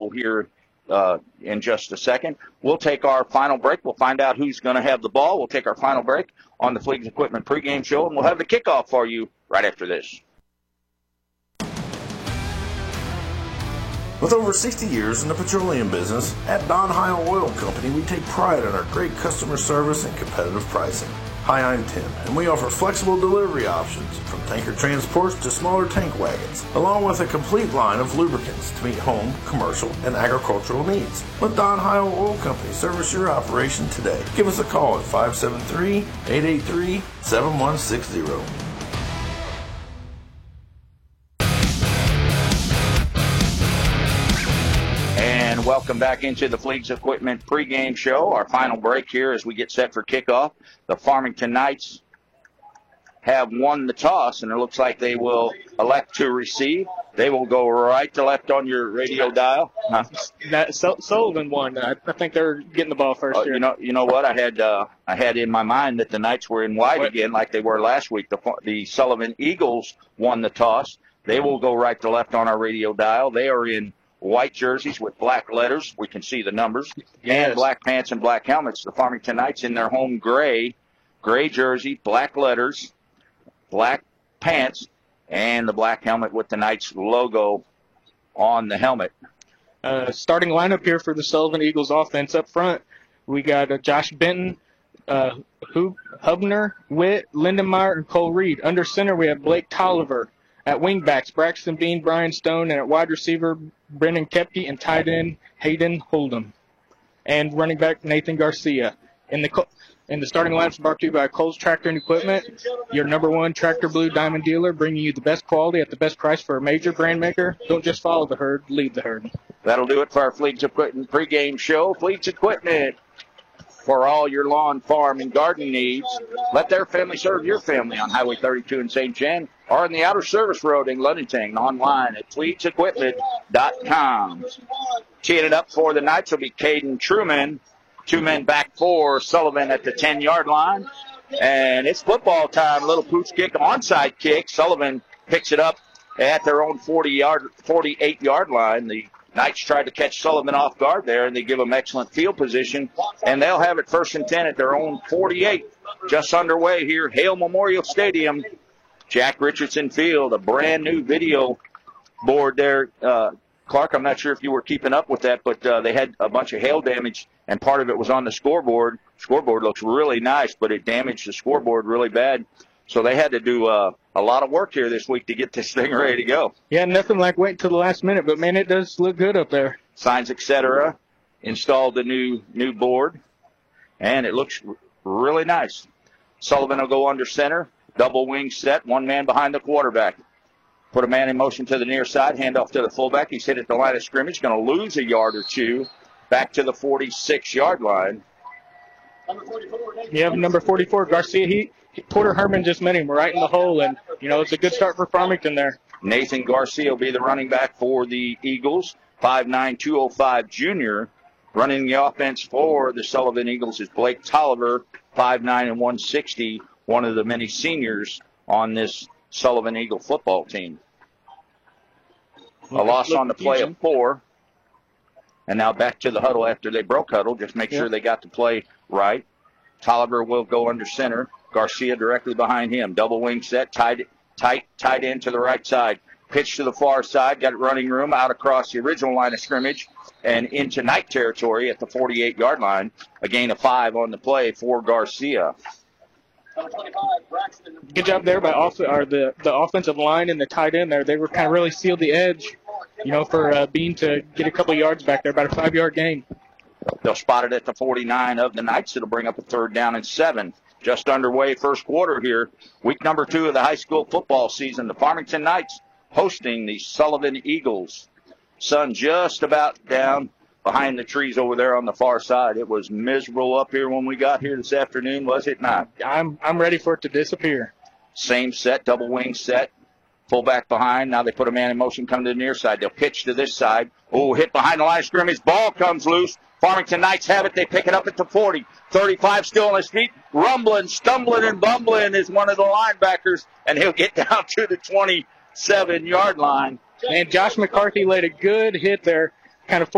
ball here in just a second. We'll take our final break. We'll find out who's going to have the ball. We'll take our final break on the Fleegs Equipment pregame show, and we'll have the kickoff for you right after this. With over 60 years in the petroleum business, at Don Heil Oil Company, we take pride in our great customer service and competitive pricing. Hi, I'm Tim, and we offer flexible delivery options from tanker transports to smaller tank wagons, along with a complete line of lubricants to meet home, commercial, and agricultural needs. Let Don Heil Oil Company service your operation today. Give us a call at 573-883-7160. And welcome back into the Fleegs Equipment pregame show. Our final break here as we get set for kickoff. The Farmington Knights have won the toss, and it looks like they will elect to receive. They will go right to left on your radio dial. Sullivan won. I think they're getting the ball first here. You know what? I had in my mind that the Knights were in white again, like they were last week. The Sullivan Eagles won the toss. They will go right to left on our radio dial. They are in white jerseys with black letters. We can see the numbers. Yes. And black pants and black helmets. The Farmington Knights in their home gray jersey, black letters, black pants, and the black helmet with the Knights logo on the helmet. Starting lineup here for the Sullivan Eagles offense up front. We got Josh Benton, Hubner, Witt, Lindenmeyer, and Cole Reed. Under center, we have Blake Tolliver. At wingbacks, Braxton Bean, Brian Stone, and at wide receiver, Brendan Kepke, and tight end, Hayden Hold'em. And running back, Nathan Garcia. In the starting lineup, brought to you by Coles Tractor and Equipment, your #1 Tractor Blue Diamond dealer, bringing you the best quality at the best price for a major brand maker. Don't just follow the herd, lead the herd. That'll do it for our Fleegs Equipment pregame show. Fleegs Equipment, for all your lawn, farm, and gardening needs. Let their family serve your family on Highway 32 in St. Jan or on the Outer Service Road in Ludington, online at FleegsEquipment.com. Teeing it up for the Knights will be Caden Truman. 2 men back for Sullivan at the 10-yard line. And it's football time. Little pooch kick, onside kick. Sullivan picks it up at their own 48-yard line. The Knights tried to catch Sullivan off guard there, and they give them excellent field position. And they'll have it 1st and 10 at their own 48. Just underway here, Hale Memorial Stadium. Jack Richardson Field, a brand new video board there. Clark, I'm not sure if you were keeping up with that, but they had a bunch of hail damage, and part of it was on the scoreboard. Scoreboard looks really nice, but it damaged the scoreboard really bad. So they had to do a lot of work here this week to get this thing ready to go. Yeah, nothing like waiting till the last minute, but, man, it does look good up there. Signs, etc. Installed the new board, and it looks really nice. Sullivan will go under center, double wing set, 1 man behind the quarterback. Put a man in motion to the near side, handoff to the fullback. He's hit at the line of scrimmage, going to lose a yard or two back to the 46-yard line. Yeah, number 44, Garcia. Porter Herman just met him right in the hole, and, it's a good start for Farmington there. Nathan Garcia will be the running back for the Eagles, 5'9", 205 junior. Running the offense for the Sullivan Eagles is Blake Tolliver, 5'9" and 160, one of the many seniors on this Sullivan Eagle football team. A loss on the play of 4. And now back to the huddle after they broke huddle. Just make sure they got the play right. Tolliver will go under center. Garcia directly behind him. Double wing set, tight end to the right side. Pitch to the far side, got running room out across the original line of scrimmage and into Knight territory at the 48-yard line. A gain of 5 on the play for Garcia. Good job there by the offensive line and the tight end there. They were kind of really sealed the edge, for Bean to get a couple yards back there, about a 5-yard gain. They'll spot it at the 49 of the Knights. It'll bring up a 3rd down and 7. Just underway first quarter here. Week number 2 of the high school football season. The Farmington Knights hosting the Sullivan Eagles. Sun just about down behind the trees over there on the far side. It was miserable up here when we got here this afternoon, was it not? I'm ready for it to disappear. Same set, double wing set. Fullback behind. Now they put a man in motion, come to the near side. They'll pitch to this side. Oh, hit behind the line of scrimmage. Ball comes loose. Farmington Knights have it. They pick it up at the 40. 35 still on his feet. Rumbling, stumbling, and bumbling is one of the linebackers, and he'll get down to the 27-yard line. And Josh McCarthy laid a good hit there, kind of